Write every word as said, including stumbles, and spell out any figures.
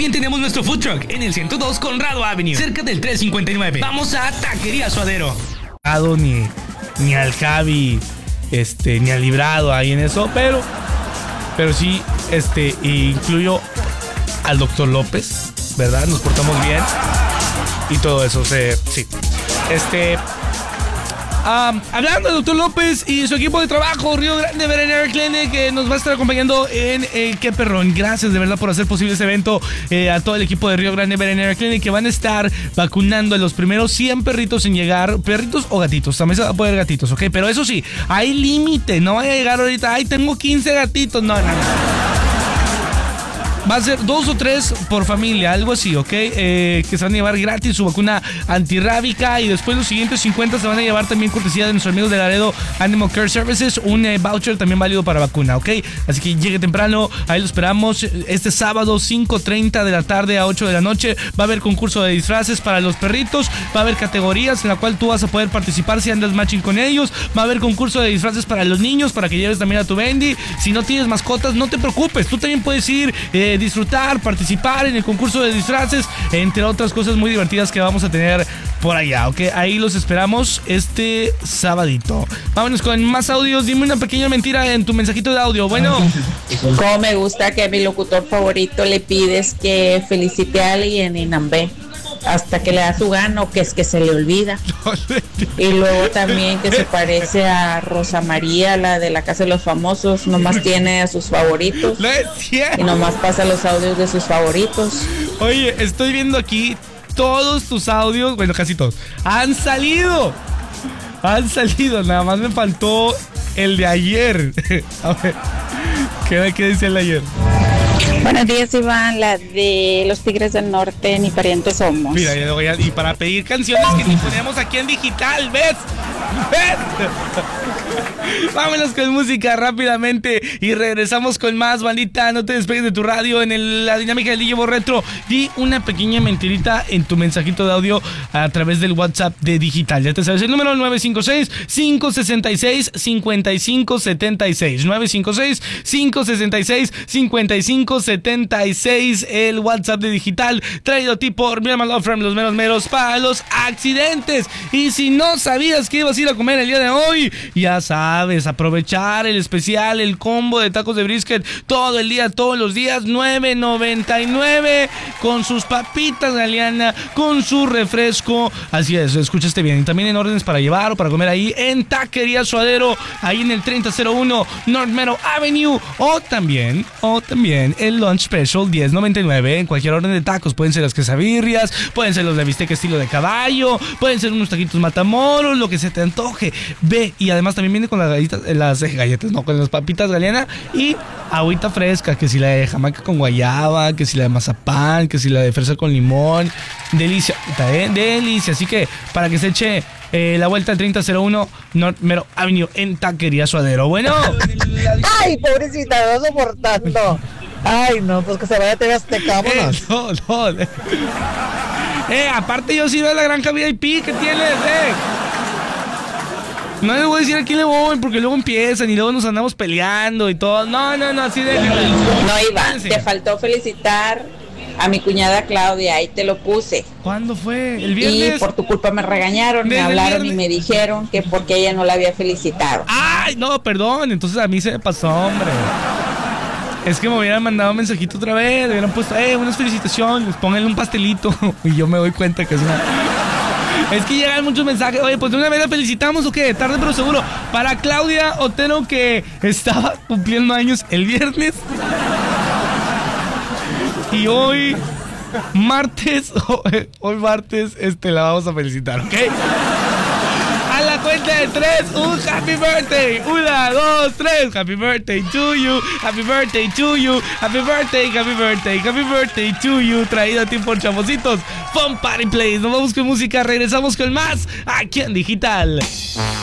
también tenemos nuestro food truck en el ciento dos Conrado Avenue, cerca del trescientos cincuenta y nueve. Vamos a Taquería Suadero. Ni, ni al Javi, este, ni al Librado ahí en eso, pero, pero sí, este, incluyo al doctor López, ¿verdad? Nos portamos bien y todo eso, se, sí. Este, um, hablando del doctor López y su equipo de trabajo, Río Grande Veterinary Clinic, que nos va a estar acompañando en eh, Qué Perrón. Gracias de verdad por hacer posible este evento, eh, a todo el equipo de Río Grande Veterinary Clinic, que van a estar vacunando a los primeros cien perritos en llegar, perritos o gatitos, también se va a poder gatitos, ¿ok? Pero eso sí, hay límite, no vaya a llegar ahorita, ay, tengo quince gatitos, no, no, no. Va a ser dos o tres por familia, algo así, ¿ok? Eh, que se van a llevar gratis su vacuna antirrábica, y después los siguientes cincuenta se van a llevar también cortesía de nuestros amigos de Laredo Animal Care Services, un eh, voucher también válido para vacuna, ¿ok? Así que llegue temprano, ahí lo esperamos. Este sábado, cinco treinta de la tarde a ocho de la noche, va a haber concurso de disfraces para los perritos, va a haber categorías en la cual tú vas a poder participar si andas matching con ellos, va a haber concurso de disfraces para los niños, para que lleves también a tu Bendy. Si no tienes mascotas, no te preocupes, tú también puedes ir, eh, disfrutar, participar en el concurso de disfraces, entre otras cosas muy divertidas que vamos a tener por allá, ¿ok? Ahí los esperamos este sabadito. Vámonos con más audios. Dime una pequeña mentira en tu mensajito de audio. Bueno. Como me gusta que a mi locutor favorito le pides que felicite a alguien y Nambé, hasta que le da su gano, que es que se le olvida. Y luego también que se parece a Rosa María, la de la Casa de los Famosos, nomás tiene a sus favoritos y nomás pasa los audios de sus favoritos. Oye, estoy viendo aquí todos tus audios, bueno, casi todos, han salido. Han salido, nada más me faltó el de ayer. A ver, ¿qué, qué dice el de ayer? Buenos días, Iván, la de los Tigres del Norte, ni parientes somos. Mira, y para pedir canciones que ni ponemos aquí en digital, ¿ves? ¿Ves? Vámonos con música rápidamente y regresamos con más, bandita. No te despegues de tu radio en el, la dinámica del D J Retro. Di una pequeña mentirita en tu mensajito de audio a través del WhatsApp de digital. Ya te sabes el número: nueve cinco seis, cinco seis seis, cinco cinco siete seis. nueve cinco seis, cinco seis seis, cinco cinco siete seis. El WhatsApp de digital, traído a ti por mi hermano Love From, los meros meros para los accidentes. Y si no sabías que ibas a ir a comer el día de hoy, ya sabes, aprovechar el especial, el combo de tacos de brisket todo el día, todos los días, nueve noventa y nueve, con sus papitas Galeana, con su refresco. Así es, escuchaste bien. Y también en órdenes para llevar o para comer ahí en Taquería Suadero, ahí en el treinta cero uno North Meadow Avenue, o también, o también el Lunch Special diez noventa y nueve, en cualquier orden de tacos. Pueden ser las quesabirrias, pueden ser los de bistec estilo de caballo, pueden ser unos taquitos matamoros, lo que se te antoje. Ve, y además también viene con las galletas, las eh, galletas, no, con las papitas Galeana y agüita fresca, que si la de jamaica con guayaba, que si la de mazapán, que si la de fresa con limón. Delicia, ¿eh? Delicia. Así que para que se eche eh, la vuelta al treinta cero uno North Meadow Avenue en Taquería Suadero. Bueno. Ay, pobrecita, no soportando. Ay, no, pues que se vaya a T V Azteca, vámonos. Eh, no, no. Eh, aparte yo sí veo la granja V I P que tienes, eh. No les voy a decir a quién le voy, porque luego empiezan y luego nos andamos peleando y todo. No, no, no, así de... No, Iván, te faltó felicitar a mi cuñada Claudia, ahí te lo puse. ¿Cuándo fue? ¿El viernes? Y por tu culpa me regañaron, me hablaron y me dijeron que porque ella no la había felicitado. Ay, no, perdón, entonces a mí se me pasó, hombre. Es que me hubieran mandado un mensajito otra vez, me hubieran puesto, eh, unas felicitaciones, pónganle un pastelito. Y yo me doy cuenta que es una... Es que llegan muchos mensajes. Oye, pues de una vez la felicitamos, ¿o qué? Tarde pero seguro. Para Claudia Otero, que estaba cumpliendo años el viernes. Y hoy, martes, hoy martes, este, la vamos a felicitar, ¿ok? A la cuenta de tres, un happy birthday. Una, dos, tres. Happy birthday to you. Happy birthday to you. Happy birthday, happy birthday, happy birthday to you. Traído a ti por Chamositos Fun Party Place. Nos vamos con música. Regresamos con más aquí en Digital.